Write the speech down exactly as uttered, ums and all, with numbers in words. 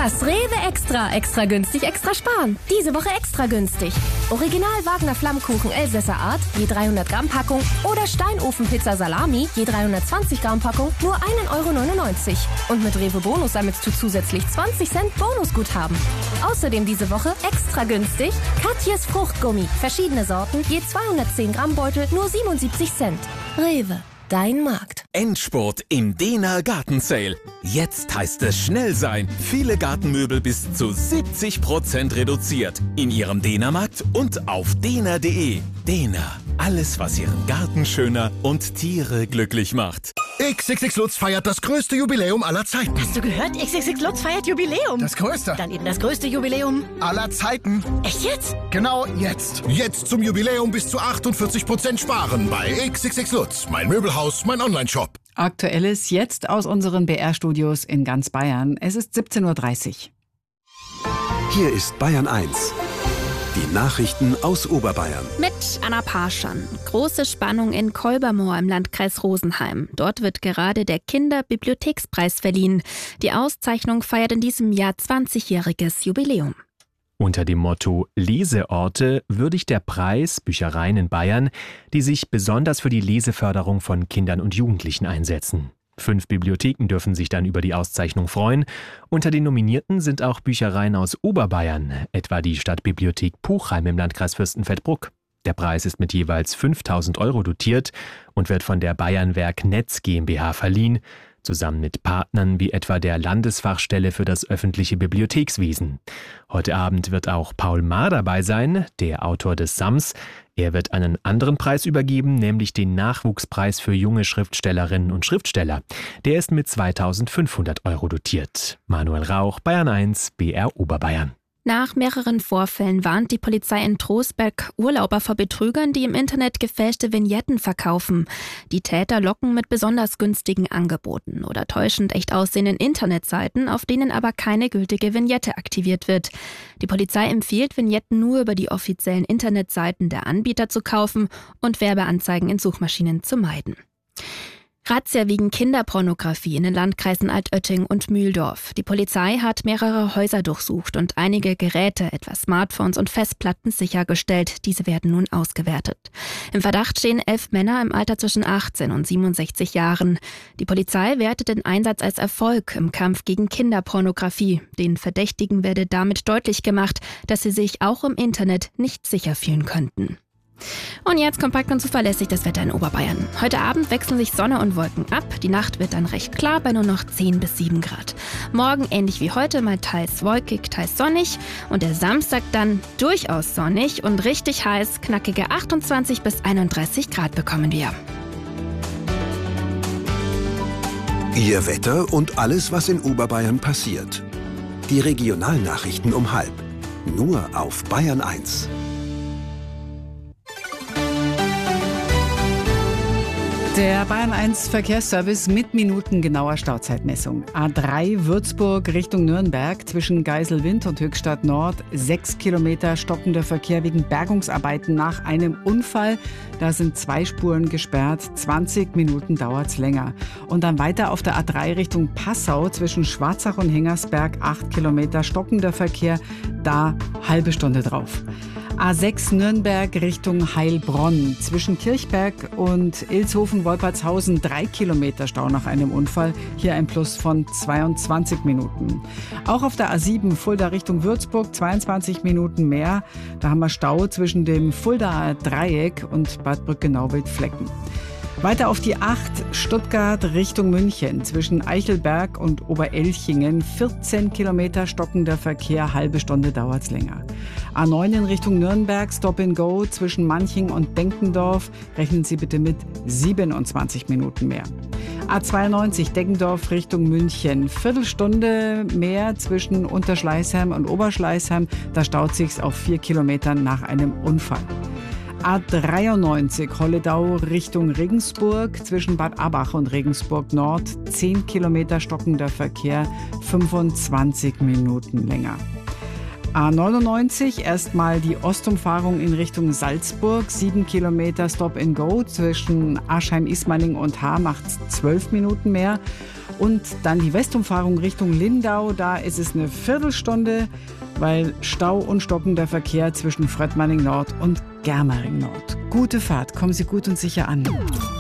Das Rewe Extra. Extra günstig, extra sparen. Diese Woche extra günstig. Original Wagner Flammkuchen Elsässer Art, je dreihundert Gramm Packung. Oder Steinofenpizza Salami, je dreihundertzwanzig Gramm Packung, nur ein Euro neunundneunzig. Und mit Rewe Bonus sammelst du zusätzlich zwanzig Cent Bonusguthaben. Außerdem diese Woche extra günstig Katjes Fruchtgummi. Verschiedene Sorten, je zweihundertzehn Gramm Beutel, nur siebenundsiebzig Cent. Rewe. Dein Markt. Endspurt im Dena Garten Sale. Jetzt heißt es schnell sein. Viele Gartenmöbel bis zu siebzig Prozent reduziert. In Ihrem Dena-Markt und auf dena punkt de. Dena. Alles, was Ihren Garten schöner und Tiere glücklich macht. X X X Lutz feiert das größte Jubiläum aller Zeiten. Hast du gehört? X X X Lutz feiert Jubiläum. Das größte. Dann eben das größte Jubiläum aller Zeiten. Echt jetzt? Genau jetzt. Jetzt zum Jubiläum bis zu achtundvierzig Prozent sparen bei X X X Lutz. Mein Möbelhaus, mein Onlineshop. Aktuelles jetzt aus unseren B R-Studios in ganz Bayern. Es ist siebzehn Uhr dreißig. Hier ist Bayern eins. Die Nachrichten aus Oberbayern. Mit Anna Parschan. Große Spannung in Kolbermoor im Landkreis Rosenheim. Dort wird gerade der Kinderbibliothekspreis verliehen. Die Auszeichnung feiert in diesem Jahr zwanzigjähriges Jubiläum. Unter dem Motto Leseorte würdigt der Preis Büchereien in Bayern, die sich besonders für die Leseförderung von Kindern und Jugendlichen einsetzen. Fünf Bibliotheken dürfen sich dann über die Auszeichnung freuen. Unter den Nominierten sind auch Büchereien aus Oberbayern, etwa die Stadtbibliothek Puchheim im Landkreis Fürstenfeldbruck. Der Preis ist mit jeweils fünftausend Euro dotiert und wird von der Bayernwerk Netz GmbH verliehen, zusammen mit Partnern wie etwa der Landesfachstelle für das öffentliche Bibliothekswesen. Heute Abend wird auch Paul Maar dabei sein, der Autor des Sams. Er wird einen anderen Preis übergeben, nämlich den Nachwuchspreis für junge Schriftstellerinnen und Schriftsteller. Der ist mit zweitausendfünfhundert Euro dotiert. Manuel Rauch, Bayern eins, B R Oberbayern. Nach mehreren Vorfällen warnt die Polizei in Trostberg Urlauber vor Betrügern, die im Internet gefälschte Vignetten verkaufen. Die Täter locken mit besonders günstigen Angeboten oder täuschend echt aussehenden Internetseiten, auf denen aber keine gültige Vignette aktiviert wird. Die Polizei empfiehlt, Vignetten nur über die offiziellen Internetseiten der Anbieter zu kaufen und Werbeanzeigen in Suchmaschinen zu meiden. Razzia wegen Kinderpornografie in den Landkreisen Altötting und Mühldorf. Die Polizei hat mehrere Häuser durchsucht und einige Geräte, etwa Smartphones und Festplatten, sichergestellt. Diese werden nun ausgewertet. Im Verdacht stehen elf Männer im Alter zwischen achtzehn und siebenundsechzig Jahren. Die Polizei wertet den Einsatz als Erfolg im Kampf gegen Kinderpornografie. Den Verdächtigen werde damit deutlich gemacht, dass sie sich auch im Internet nicht sicher fühlen könnten. Und jetzt kompakt und zuverlässig das Wetter in Oberbayern. Heute Abend wechseln sich Sonne und Wolken ab. Die Nacht wird dann recht klar bei nur noch zehn bis sieben Grad. Morgen ähnlich wie heute, mal teils wolkig, teils sonnig. Und der Samstag dann durchaus sonnig und richtig heiß. Knackige achtundzwanzig bis einunddreißig Grad bekommen wir. Ihr Wetter und alles, was in Oberbayern passiert. Die Regionalnachrichten um halb. Nur auf Bayern eins. Der Bayern eins Verkehrsservice mit minutengenauer Stauzeitmessung. A drei Würzburg Richtung Nürnberg zwischen Geiselwind und Höchstadt Nord. Sechs Kilometer stockender Verkehr wegen Bergungsarbeiten nach einem Unfall. Da sind zwei Spuren gesperrt. zwanzig Minuten dauert's länger. Und dann weiter auf der A drei Richtung Passau zwischen Schwarzach und Hengersberg. Acht Kilometer stockender Verkehr. Da halbe Stunde drauf. A sechs Nürnberg Richtung Heilbronn. Zwischen Kirchberg und Ilshofen-Wolpertshausen drei Kilometer Stau nach einem Unfall. Hier ein Plus von zweiundzwanzig Minuten. Auch auf der A sieben Fulda Richtung Würzburg zweiundzwanzig Minuten mehr. Da haben wir Stau zwischen dem Fuldaer Dreieck und Bad Brückenau-Wildflecken. Weiter auf die acht Stuttgart Richtung München zwischen Eichelberg und Oberelchingen. vierzehn Kilometer stockender Verkehr, halbe Stunde dauert's länger. A neun in Richtung Nürnberg, Stop and Go zwischen Manching und Benkendorf. Rechnen Sie bitte mit siebenundzwanzig Minuten mehr. A zweiundneunzig Deggendorf Richtung München. Viertelstunde mehr zwischen Unterschleißheim und Oberschleißheim. Da staut sich's auf vier Kilometern nach einem Unfall. A dreiundneunzig Holledau Richtung Regensburg zwischen Bad Abach und Regensburg Nord. zehn Kilometer stockender Verkehr, fünfundzwanzig Minuten länger. A neunundneunzig, erstmal die Ostumfahrung in Richtung Salzburg. Sieben Kilometer Stop and Go zwischen Aschheim-Ismaning und Haar macht zwölf Minuten mehr. Und dann die Westumfahrung Richtung Lindau. Da ist es eine Viertelstunde, weil Stau und stockender Verkehr zwischen Fröttmanning Nord und Germering Nord. Gute Fahrt, kommen Sie gut und sicher an.